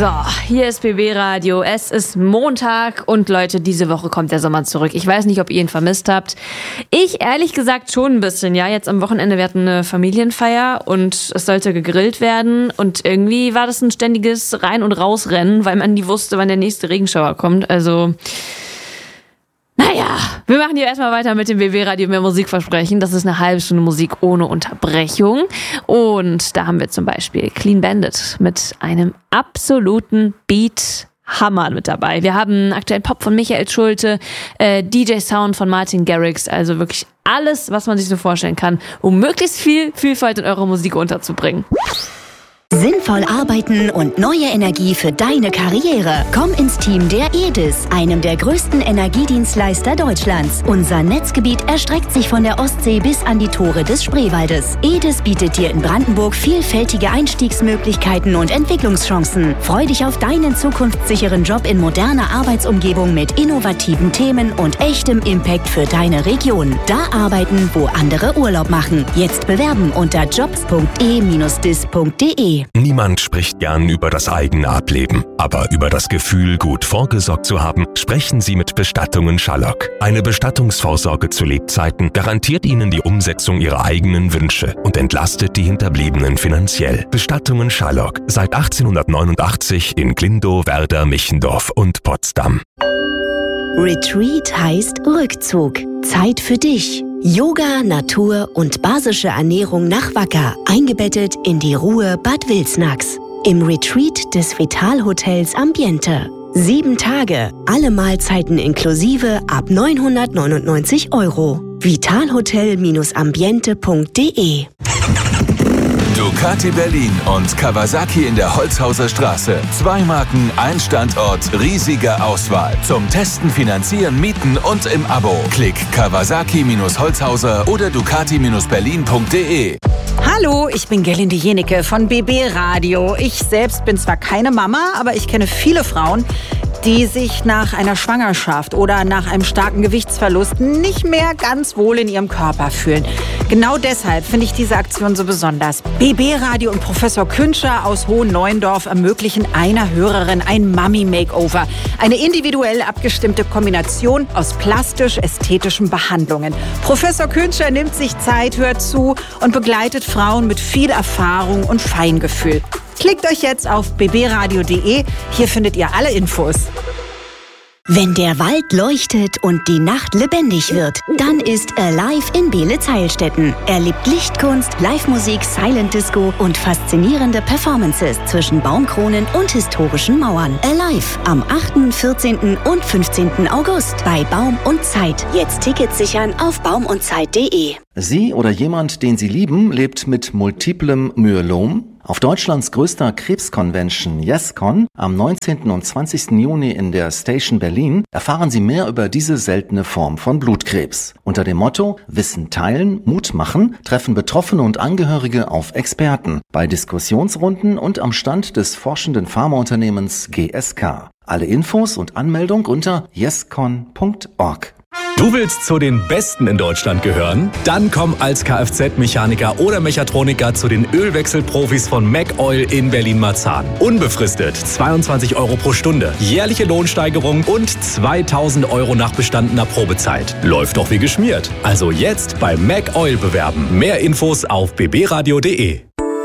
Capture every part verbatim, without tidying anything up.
So, hier ist B B Radio. Es ist Montag und Leute, diese Woche kommt der Sommer zurück. Ich weiß nicht, ob ihr ihn vermisst habt. Ich ehrlich gesagt schon ein bisschen, ja. Jetzt am Wochenende, wir hatten eine Familienfeier und es sollte gegrillt werden und irgendwie war das ein ständiges Rein- und Rausrennen, weil man nie wusste, wann der nächste Regenschauer kommt. Also, naja, wir machen hier erstmal weiter mit dem B B Radio Mehr Musikversprechen. Das ist eine halbe Stunde Musik ohne Unterbrechung. Und da haben wir zum Beispiel Clean Bandit mit einem absoluten Beat. Hammer mit dabei. Wir haben aktuellen Pop von Michael Schulte, äh, D J Sound von Martin Garrix, also wirklich alles, was man sich so vorstellen kann, um möglichst viel Vielfalt in eurer Musik unterzubringen. Sinnvoll arbeiten und neue Energie für deine Karriere. Komm ins Team der E D I S, einem der größten Energiedienstleister Deutschlands. Unser Netzgebiet erstreckt sich von der Ostsee bis an die Tore des Spreewaldes. E D I S bietet dir in Brandenburg vielfältige Einstiegsmöglichkeiten und Entwicklungschancen. Freu dich auf deinen zukunftssicheren Job in moderner Arbeitsumgebung mit innovativen Themen und echtem Impact für deine Region. Da arbeiten, wo andere Urlaub machen. Jetzt bewerben unter jobs punkt e Bindestrich dis punkt de. Niemand spricht gern über das eigene Ableben. Aber über das Gefühl, gut vorgesorgt zu haben, sprechen Sie mit Bestattungen Schallock. Eine Bestattungsvorsorge zu Lebzeiten garantiert Ihnen die Umsetzung Ihrer eigenen Wünsche und entlastet die Hinterbliebenen finanziell. Bestattungen Schallock. Seit achtzehnhundertneunundachtzig in Glindow, Werder, Michendorf und Potsdam. Retreat heißt Rückzug. Zeit für dich. Yoga, Natur und basische Ernährung nach Wacker, eingebettet in die Ruhe Bad Wilsnax. Im Retreat des Vital-Hotels Ambiente. Sieben Tage, alle Mahlzeiten inklusive ab neunhundertneunundneunzig Euro. vitalhotel Bindestrich ambiente punkt de. Ducati Berlin und Kawasaki in der Holzhauser Straße. Zwei Marken, ein Standort, riesige Auswahl. Zum Testen, Finanzieren, Mieten und im Abo. Klick Kawasaki-Holzhauser oder Ducati Berlin punkt de. Hallo, ich bin Gerlinde Jenecke von B B Radio. Ich selbst bin zwar keine Mama, aber ich kenne viele Frauen, die sich nach einer Schwangerschaft oder nach einem starken Gewichtsverlust nicht mehr ganz wohl in ihrem Körper fühlen. Genau deshalb finde ich diese Aktion so besonders. B B Radio und Professor Künscher aus Hohenneuendorf ermöglichen einer Hörerin ein Mummy-Makeover. Eine individuell abgestimmte Kombination aus plastisch-ästhetischen Behandlungen. Professor Künscher nimmt sich Zeit, hört zu und begleitet Frauen mit viel Erfahrung und Feingefühl. Klickt euch jetzt auf b b radio punkt de. Hier findet ihr alle Infos. Wenn der Wald leuchtet und die Nacht lebendig wird, dann ist Alive in Beelitz-Heilstätten. Erlebt Lichtkunst, Live-Musik, Silent Disco und faszinierende Performances zwischen Baumkronen und historischen Mauern. Alive am achten, vierzehnten und fünfzehnten August bei Baum und Zeit. Jetzt Tickets sichern auf baum und zeit punkt de. Sie oder jemand, den Sie lieben, lebt mit multiplem Myelom. Auf Deutschlands größter Krebsconvention YesCon am neunzehnten und zwanzigsten Juni in der Station Berlin erfahren Sie mehr über diese seltene Form von Blutkrebs. Unter dem Motto Wissen teilen, Mut machen treffen Betroffene und Angehörige auf Experten bei Diskussionsrunden und am Stand des forschenden Pharmaunternehmens G S K. Alle Infos und Anmeldung unter yescon punkt org. Du willst zu den Besten in Deutschland gehören? Dann komm als Kfz-Mechaniker oder Mechatroniker zu den Ölwechselprofis von MacOil in Berlin-Marzahn. Unbefristet zweiundzwanzig Euro pro Stunde, jährliche Lohnsteigerung und zweitausend Euro nach bestandener Probezeit. Läuft doch wie geschmiert. Also jetzt bei MacOil bewerben. Mehr Infos auf b b radio punkt de.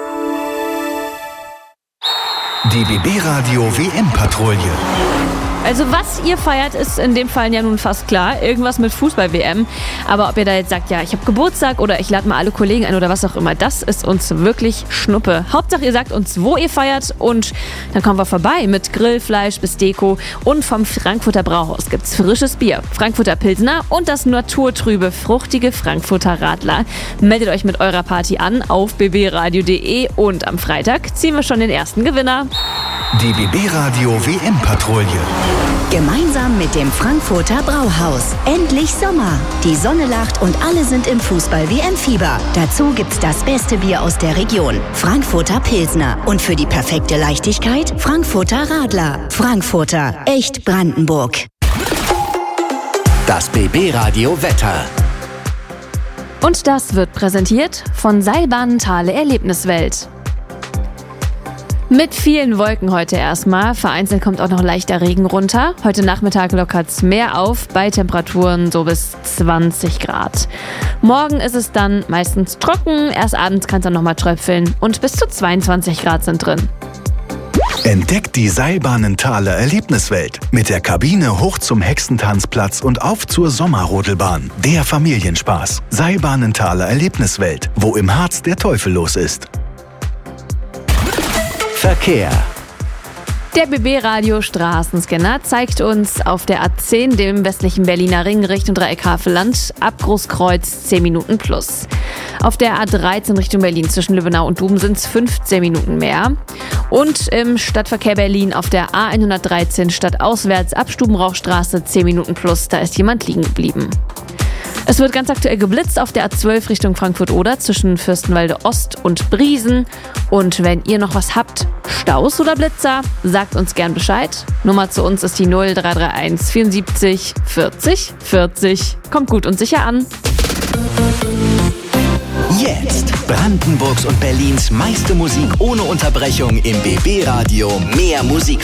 Die B B Radio W M-Patrouille. Also was ihr feiert, ist in dem Fall ja nun fast klar. Irgendwas mit Fußball-W M. Aber ob ihr da jetzt sagt, ja, ich habe Geburtstag oder ich lade mal alle Kollegen ein oder was auch immer, das ist uns wirklich Schnuppe. Hauptsache, ihr sagt uns, wo ihr feiert und dann kommen wir vorbei mit Grillfleisch bis Deko. Und vom Frankfurter Brauhaus gibt's frisches Bier, Frankfurter Pilsner und das naturtrübe, fruchtige Frankfurter Radler. Meldet euch mit eurer Party an auf b b radio punkt de und am Freitag ziehen wir schon den ersten Gewinner. Die B B Radio W M-Patrouille. Gemeinsam mit dem Frankfurter Brauhaus. Endlich Sommer. Die Sonne lacht und alle sind im Fußball-W M-Fieber. Dazu gibt's das beste Bier aus der Region. Frankfurter Pilsner. Und für die perfekte Leichtigkeit Frankfurter Radler. Frankfurter. Echt Brandenburg. Das B B Radio Wetter. Und das wird präsentiert von Seilbahnen Thale Erlebniswelt. Mit vielen Wolken heute erstmal. Vereinzelt kommt auch noch leichter Regen runter. Heute Nachmittag lockert es mehr auf, bei Temperaturen so bis zwanzig Grad. Morgen ist es dann meistens trocken. Erst abends kann es dann nochmal tröpfeln. Und bis zu zweiundzwanzig Grad sind drin. Entdeckt die Seilbahnenthaler Erlebniswelt. Mit der Kabine hoch zum Hexentanzplatz und auf zur Sommerrodelbahn. Der Familienspaß. Seilbahnenthaler Erlebniswelt, wo im Harz der Teufel los ist. Verkehr. Der B B-Radio Straßenscanner zeigt uns auf der A zehn, dem westlichen Berliner Ring, Richtung Dreieck Havelland, ab Großkreuz zehn Minuten plus. Auf der A dreizehn Richtung Berlin zwischen Lübbenau und Duben sind es fünfzehn Minuten mehr. Und im Stadtverkehr Berlin auf der A hundertdreizehn stadtauswärts ab Stubenrauchstraße zehn Minuten plus, da ist jemand liegen geblieben. Es wird ganz aktuell geblitzt auf der A zwölf Richtung Frankfurt-Oder zwischen Fürstenwalde Ost und Briesen. Und wenn ihr noch was habt, Staus oder Blitzer, sagt uns gern Bescheid. Nummer zu uns ist die null drei drei eins vierundsiebzig vierzig vierzig. Kommt gut und sicher an. Jetzt Brandenburgs und Berlins meiste Musik ohne Unterbrechung im B B-Radio. Mehr Musik